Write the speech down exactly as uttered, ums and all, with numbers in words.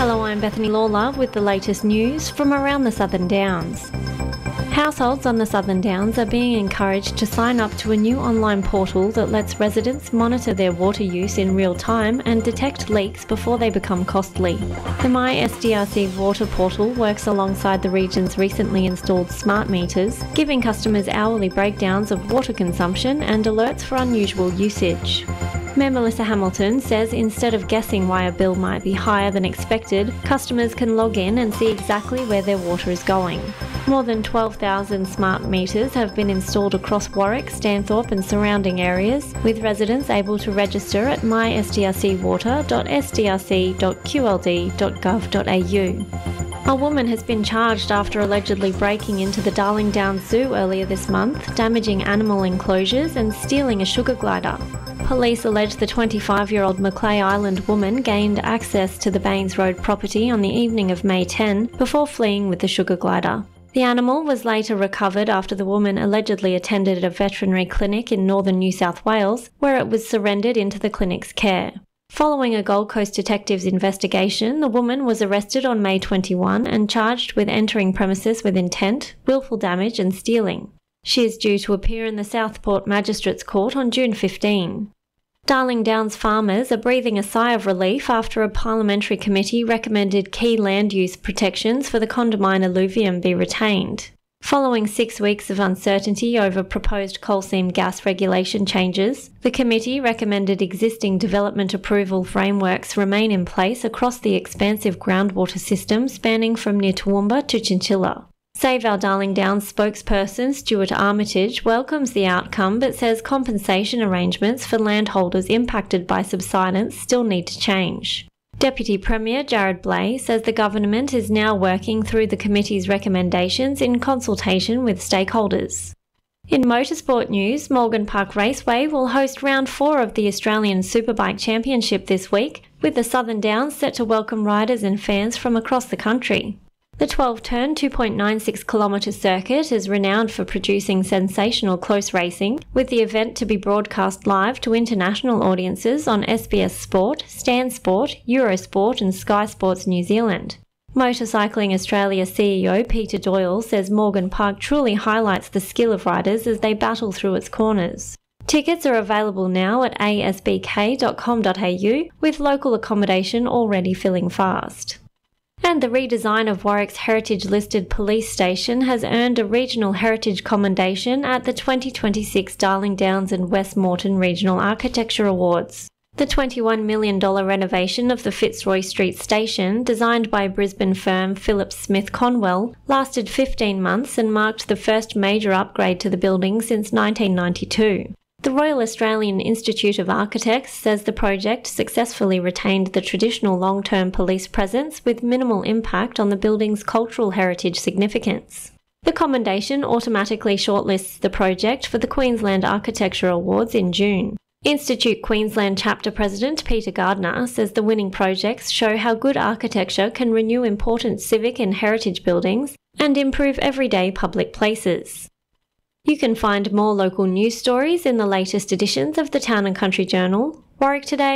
Hello, I'm Bethany Lawler with the latest news from around the Southern Downs. Households on the Southern Downs are being encouraged to sign up to a new online portal that lets residents monitor their water use in real time and detect leaks before they become costly. The My S D R C water portal works alongside the region's recently installed smart meters, giving customers hourly breakdowns of water consumption and alerts for unusual usage. Mayor Melissa Hamilton says instead of guessing why a bill might be higher than expected, customers can log in and see exactly where their water is going. More than twelve thousand smart meters have been installed across Warwick, Stanthorpe and surrounding areas, with residents able to register at my s d r c water dot s d r c dot q l d dot gov dot a u. A woman has been charged after allegedly breaking into the Darling Downs Zoo earlier this month, damaging animal enclosures and stealing a sugar glider. Police allege the twenty-five-year-old Macleay Island woman gained access to the Baines Road property on the evening of May tenth before fleeing with the sugar glider. The animal was later recovered after the woman allegedly attended a veterinary clinic in northern New South Wales, where it was surrendered into the clinic's care. Following a Gold Coast detective's investigation, the woman was arrested on May twenty-first and charged with entering premises with intent, willful damage and stealing. She is due to appear in the Southport Magistrates Court on June fifteenth. Darling Downs farmers are breathing a sigh of relief after a parliamentary committee recommended key land use protections for the Condamine alluvium be retained. Following six weeks of uncertainty over proposed coal seam gas regulation changes, the committee recommended existing development approval frameworks remain in place across the expansive groundwater system spanning from near Toowoomba to Chinchilla. Save Our Darling Downs spokesperson Stuart Armitage welcomes the outcome but says compensation arrangements for landholders impacted by subsidence still need to change. Deputy Premier Jared Blay says the government is now working through the committee's recommendations in consultation with stakeholders. In motorsport news, Morgan Park Raceway will host round four of the Australian Superbike Championship this week, with the Southern Downs set to welcome riders and fans from across the country. The twelve-turn two point nine six kilometre circuit is renowned for producing sensational close racing, with the event to be broadcast live to international audiences on S B S Sport, Stan Sport, Eurosport and Sky Sports New Zealand. Motorcycling Australia C E O Peter Doyle says Morgan Park truly highlights the skill of riders as they battle through its corners. Tickets are available now at a s b k dot com dot a u, with local accommodation already filling fast. And the redesign of Warwick's heritage-listed police station has earned a Regional Heritage Commendation at the twenty twenty-six Darling Downs and West Moreton Regional Architecture Awards. The twenty-one million dollars renovation of the Fitzroy Street station, designed by Brisbane firm Phillips Smith Conwell, lasted fifteen months and marked the first major upgrade to the building since nineteen ninety-two. The Royal Australian Institute of Architects says the project successfully retained the traditional long-term police presence with minimal impact on the building's cultural heritage significance. The commendation automatically shortlists the project for the Queensland Architecture Awards in June. Institute Queensland Chapter President Peter Gardner says the winning projects show how good architecture can renew important civic and heritage buildings and improve everyday public places. You can find more local news stories in the latest editions of the Town and Country Journal, Warwick Today,